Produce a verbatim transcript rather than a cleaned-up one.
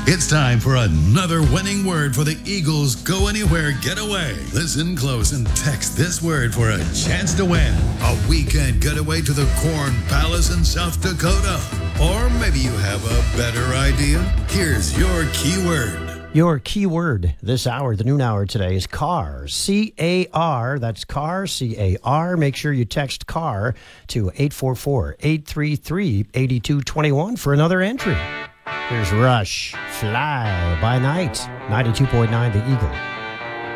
It's time for another winning word for the Eagles Go Anywhere Getaway. Listen close and text this word for a chance to win a weekend getaway to the Corn Palace in South Dakota. Or maybe you have a better idea. Here's your keyword. Your keyword this hour, the noon hour today, is car. C A R. That's car, C A R. Make sure you text car to eight four four, eight three three, eight two two one for another entry. Here's Rush, Fly by Night, ninety-two point nine The Eagle.